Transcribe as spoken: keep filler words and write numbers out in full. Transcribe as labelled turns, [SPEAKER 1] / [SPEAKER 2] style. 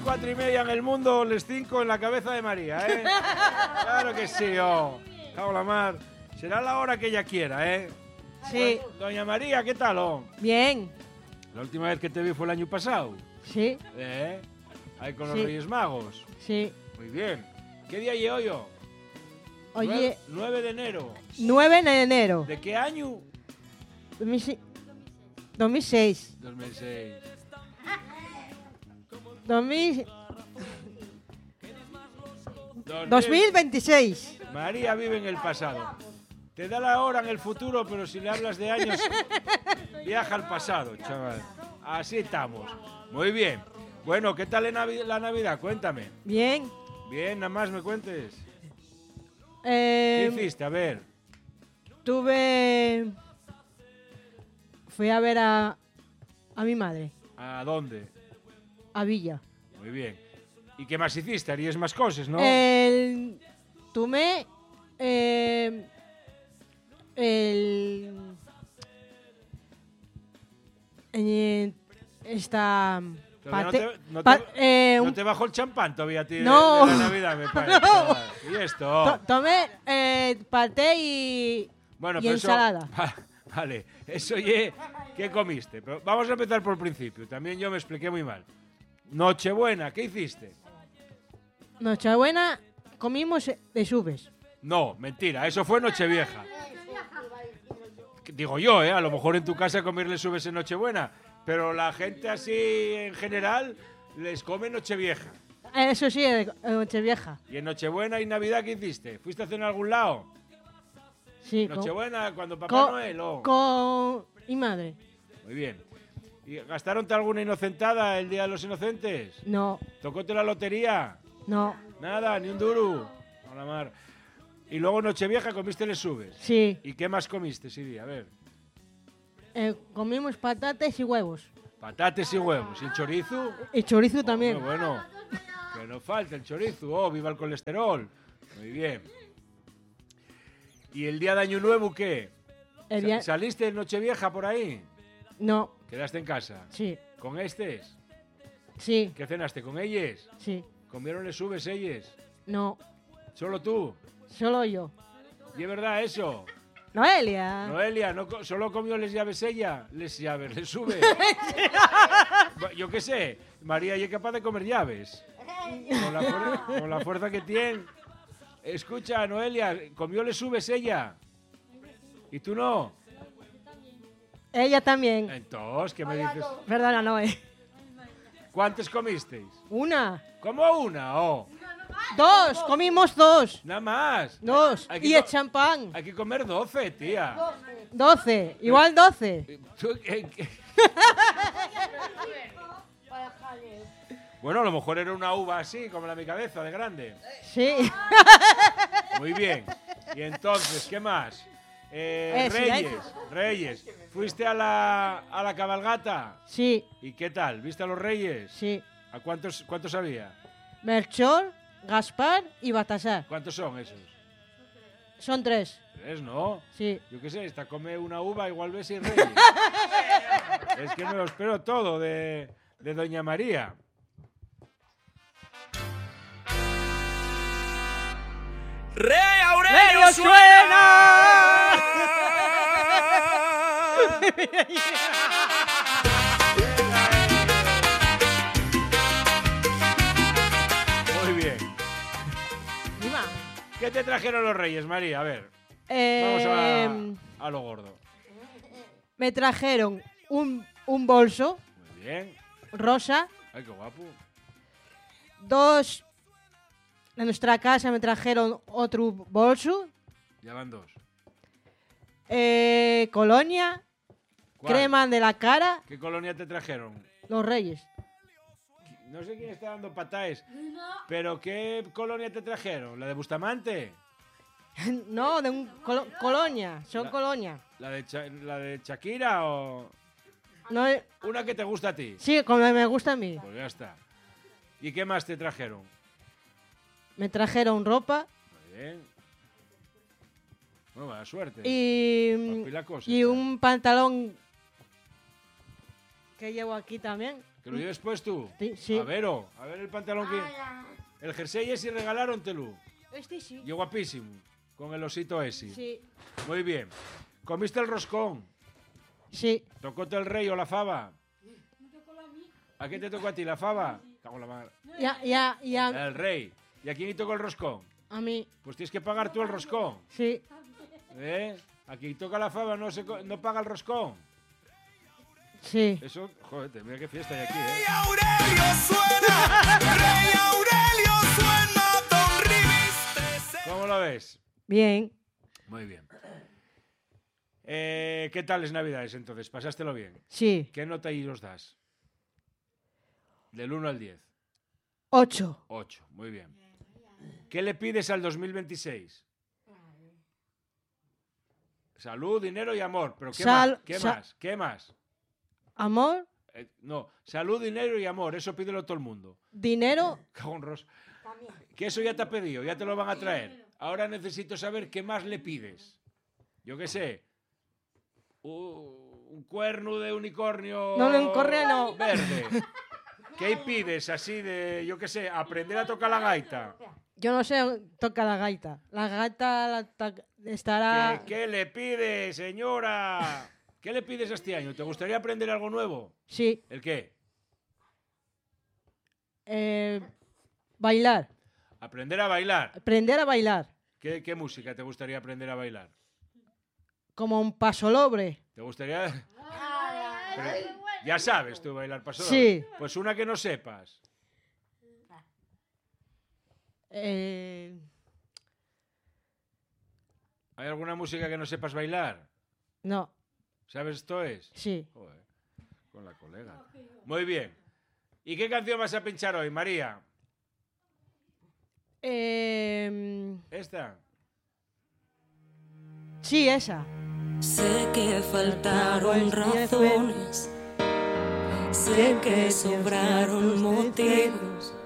[SPEAKER 1] cuatro y media en el mundo, les cinco en la cabeza de María, ¿eh? Claro que sí, oh. Cago la mar. Será la hora que ella quiera, ¿eh?
[SPEAKER 2] Sí.
[SPEAKER 1] Bueno, doña María, ¿qué tal, oh?
[SPEAKER 2] Bien.
[SPEAKER 1] La última vez que te vi fue el año pasado.
[SPEAKER 2] Sí.
[SPEAKER 1] ¿Eh? Ahí con los
[SPEAKER 2] Sí.
[SPEAKER 1] Reyes Magos.
[SPEAKER 2] Sí.
[SPEAKER 1] Muy bien. ¿Qué día llevo hoy, oh?
[SPEAKER 2] Oye,
[SPEAKER 1] nueve de enero.
[SPEAKER 2] nueve de enero.
[SPEAKER 1] ¿De qué año?
[SPEAKER 2] dos mil seis. dos mil seis.
[SPEAKER 1] dos mil seis.
[SPEAKER 2] dos mil...
[SPEAKER 1] dos mil
[SPEAKER 2] dos mil veintiséis.
[SPEAKER 1] María vive en el pasado. Te da la hora en el futuro, pero si le hablas de años, viaja al pasado, chaval. Así estamos. Muy bien. Bueno, ¿qué tal la Navidad? Cuéntame.
[SPEAKER 2] Bien.
[SPEAKER 1] Bien, nada más me cuentes.
[SPEAKER 2] Eh,
[SPEAKER 1] ¿Qué hiciste? A ver.
[SPEAKER 2] Tuve... Fui a ver a, a mi madre,
[SPEAKER 1] ¿A dónde?
[SPEAKER 2] a Villa.
[SPEAKER 1] Muy bien. ¿Y qué más hiciste? Harías más cosas, ¿no?
[SPEAKER 2] El... Tomé... eh, el... eh, esta...
[SPEAKER 1] Todavía no
[SPEAKER 2] pate-
[SPEAKER 1] te- no te-
[SPEAKER 2] pa- eh,
[SPEAKER 1] ¿No
[SPEAKER 2] un-
[SPEAKER 1] te bajó el champán todavía a ti de-
[SPEAKER 2] No.
[SPEAKER 1] de la Navidad, me parece?
[SPEAKER 2] No.
[SPEAKER 1] chaval? ¿Y esto?
[SPEAKER 2] to- tomé eh, paté y,
[SPEAKER 1] Bueno,
[SPEAKER 2] y
[SPEAKER 1] pero eso-
[SPEAKER 2] ensalada.
[SPEAKER 1] Va- vale, eso ye, ¿qué comiste? Pero vamos a empezar por el principio. También yo me expliqué muy mal. Nochebuena, ¿qué hiciste?
[SPEAKER 2] Nochebuena comimos de subes.
[SPEAKER 1] No, mentira, eso fue Nochevieja. Digo yo, ¿eh? A lo mejor en tu casa comerle subes en Nochebuena, pero la gente así en general les come Nochevieja.
[SPEAKER 2] Eso sí, de de Nochevieja.
[SPEAKER 1] ¿Y en Nochebuena y Navidad qué hiciste? ¿Fuiste a cenar a algún lado?
[SPEAKER 2] Sí, con,
[SPEAKER 1] Nochebuena, cuando Papá
[SPEAKER 2] con-
[SPEAKER 1] Noel, ¿o?
[SPEAKER 2] con mi madre.
[SPEAKER 1] Muy bien. ¿Y gastaronte alguna inocentada el Día de los Inocentes?
[SPEAKER 2] No,
[SPEAKER 1] ¿Tocóte la lotería?
[SPEAKER 2] no,
[SPEAKER 1] Nada, ni un duro. A la mar. Y luego Nochevieja comiste les subes.
[SPEAKER 2] sí.
[SPEAKER 1] ¿Y qué más comiste ese día? A ver.
[SPEAKER 2] Eh, comimos patatas y huevos.
[SPEAKER 1] Patates y huevos. ¿Y el chorizo?
[SPEAKER 2] Y chorizo
[SPEAKER 1] Muy
[SPEAKER 2] también.
[SPEAKER 1] bueno. Que no falta el chorizo. Oh, viva el colesterol. Muy bien. ¿Y el día de Año Nuevo qué?
[SPEAKER 2] El
[SPEAKER 1] Sa-
[SPEAKER 2] día-
[SPEAKER 1] ¿Saliste en Nochevieja por ahí?
[SPEAKER 2] No,
[SPEAKER 1] ¿Quedaste en casa?
[SPEAKER 2] sí,
[SPEAKER 1] ¿Con estes?
[SPEAKER 2] sí,
[SPEAKER 1] ¿Qué cenaste? ¿Con ellos?
[SPEAKER 2] sí.
[SPEAKER 1] ¿Comieron les subes ellos?
[SPEAKER 2] No,
[SPEAKER 1] ¿Solo tú?
[SPEAKER 2] solo yo.
[SPEAKER 1] ¿Y es verdad eso?
[SPEAKER 2] Noelia.
[SPEAKER 1] Noelia, no co- ¿solo comió les llaves ella? Les llaves, les sube. Bu- Yo qué sé, María ya es capaz de comer llaves. Con la, fuer- con la fuerza que tiene. Escucha, Noelia, ¿comió les subes ella? ¿Y tú no?
[SPEAKER 2] Ella también.
[SPEAKER 1] Entonces, ¿qué me dices?
[SPEAKER 2] Perdona, no, eh.
[SPEAKER 1] ¿Cuántos comisteis?
[SPEAKER 2] Una.
[SPEAKER 1] ¿Cómo una? Oh,
[SPEAKER 2] Dos, comimos dos.
[SPEAKER 1] nada más.
[SPEAKER 2] Dos.
[SPEAKER 1] Hay que
[SPEAKER 2] Y el
[SPEAKER 1] co-
[SPEAKER 2] champán.
[SPEAKER 1] Hay que comer doce, tía.
[SPEAKER 2] Doce. Igual doce.
[SPEAKER 1] Tú, eh, eh. Bueno, a lo mejor era una uva así, como la de mi cabeza, de grande.
[SPEAKER 2] Sí.
[SPEAKER 1] Muy bien. Y entonces, ¿qué más? Eh,
[SPEAKER 2] Eh, sí,
[SPEAKER 1] Reyes, Reyes. ¿Fuiste a la, a la cabalgata?
[SPEAKER 2] Sí,
[SPEAKER 1] ¿Y qué tal? ¿Viste a los Reyes?
[SPEAKER 2] sí.
[SPEAKER 1] ¿A cuántos, cuántos había?
[SPEAKER 2] Melchor, Gaspar y Baltasar.
[SPEAKER 1] ¿Cuántos son esos?
[SPEAKER 2] Son tres.
[SPEAKER 1] Tres, ¿no?
[SPEAKER 2] Sí.
[SPEAKER 1] Yo qué sé, esta come una uva, igual ves y Reyes. Es que me lo espero todo de, de Doña María.
[SPEAKER 3] ¡Rey Aurelio
[SPEAKER 2] ¡Aurelio
[SPEAKER 3] suena!
[SPEAKER 1] Muy bien.
[SPEAKER 2] Viva.
[SPEAKER 1] ¿Qué te trajeron los Reyes, María? A ver, vamos
[SPEAKER 2] Eh,
[SPEAKER 1] a, a lo gordo.
[SPEAKER 2] Me trajeron un, un bolso
[SPEAKER 1] Muy bien.
[SPEAKER 2] rosa.
[SPEAKER 1] Ay, qué guapo.
[SPEAKER 2] Dos. De nuestra casa me trajeron otro bolso.
[SPEAKER 1] Ya van dos.
[SPEAKER 2] Eh, colonia.
[SPEAKER 1] ¿Cuál?
[SPEAKER 2] Crema de la cara.
[SPEAKER 1] ¿Qué colonia te trajeron?
[SPEAKER 2] Los Reyes.
[SPEAKER 1] No sé quién está dando pataes, pero ¿qué colonia te trajeron? ¿La de Bustamante?
[SPEAKER 2] No, de un colo- colonia. Son
[SPEAKER 1] La-
[SPEAKER 2] colonia.
[SPEAKER 1] ¿La de, Cha- ¿La de Shakira o
[SPEAKER 2] No, eh,
[SPEAKER 1] una que te gusta a ti?
[SPEAKER 2] sí, como me gusta a mí.
[SPEAKER 1] Pues ya está. ¿Y qué más te trajeron?
[SPEAKER 2] Me trajeron ropa
[SPEAKER 1] Muy bien. Bueno, buena suerte.
[SPEAKER 2] y,
[SPEAKER 1] Papi, la cosa
[SPEAKER 2] y
[SPEAKER 1] está.
[SPEAKER 2] un pantalón que llevo aquí también.
[SPEAKER 1] ¿Que lo lleves pues tú?
[SPEAKER 2] Sí, sí.
[SPEAKER 1] A ver, oh, a ver el pantalón que... El jersey ese regalarontelo.
[SPEAKER 2] Este sí.
[SPEAKER 1] Y guapísimo, con el osito ese.
[SPEAKER 2] Sí.
[SPEAKER 1] Muy bien. ¿Comiste el roscón?
[SPEAKER 2] Sí.
[SPEAKER 1] ¿Tocóte el rey o la fava? ¿A qué te tocó a ti, la fava? Cago en la madre.
[SPEAKER 2] Ya, ya, ya.
[SPEAKER 1] El rey. ¿Y a quién le tocó el roscón?
[SPEAKER 2] A mí.
[SPEAKER 1] Pues tienes que pagar tú el roscón.
[SPEAKER 2] Sí.
[SPEAKER 1] ¿Eh? A quien toca la fava no, se, co- no paga el roscón.
[SPEAKER 2] Sí.
[SPEAKER 1] Eso, joder, mira qué fiesta hay aquí,
[SPEAKER 3] Rey
[SPEAKER 1] ¿eh?
[SPEAKER 3] Aurelio suena, Rey Aurelio suena, don Riviste.
[SPEAKER 1] ¿Cómo lo ves?
[SPEAKER 2] Bien.
[SPEAKER 1] Muy bien. Eh, ¿Qué tal es Navidades entonces? ¿Pasástelo bien?
[SPEAKER 2] Sí.
[SPEAKER 1] ¿Qué nota ahí os das? Del uno al diez.
[SPEAKER 2] Ocho.
[SPEAKER 1] ocho, muy bien. ¿Qué le pides al dos mil veintiséis? Salud, dinero y amor. ¿Pero qué
[SPEAKER 2] Sal-
[SPEAKER 1] más? ¿Qué
[SPEAKER 2] sa-
[SPEAKER 1] más? ¿Qué más?
[SPEAKER 2] Amor,
[SPEAKER 1] Eh, no, salud, dinero y amor. Eso pídelo todo el mundo.
[SPEAKER 2] dinero.
[SPEAKER 1] Cago en Ros. Que eso ya te ha pedido, ya te lo van a traer. Ahora necesito saber qué más le pides. Yo qué sé. Uh, un cuerno de unicornio.
[SPEAKER 2] No, no, unicornio no.
[SPEAKER 1] Verde. ¿Qué pides así de, yo qué sé, aprender a tocar la gaita?
[SPEAKER 2] Yo no sé, toca la gaita. La gaita la ta- estará.
[SPEAKER 1] ¿Qué, qué le pides, señora? ¿Qué le pides este año? ¿Te gustaría aprender algo nuevo?
[SPEAKER 2] Sí.
[SPEAKER 1] ¿El qué?
[SPEAKER 2] Eh, bailar.
[SPEAKER 1] Aprender a bailar.
[SPEAKER 2] Aprender a bailar.
[SPEAKER 1] ¿Qué, qué música te gustaría aprender a bailar?
[SPEAKER 2] Como un pasolobre.
[SPEAKER 1] ¿Te gustaría...? Pero ya sabes tú bailar paso.
[SPEAKER 2] Sí.
[SPEAKER 1] Pues una que no sepas.
[SPEAKER 2] Eh,
[SPEAKER 1] ¿Hay alguna música que no sepas bailar?
[SPEAKER 2] no.
[SPEAKER 1] ¿Sabes esto es?
[SPEAKER 2] Sí.
[SPEAKER 1] Joder, con la colega. Muy bien. ¿Y qué canción vas a pinchar hoy, María?
[SPEAKER 2] Eh,
[SPEAKER 1] ¿Esta?
[SPEAKER 2] sí, esa.
[SPEAKER 4] Sé que faltaron razones, sé que sobraron motivos,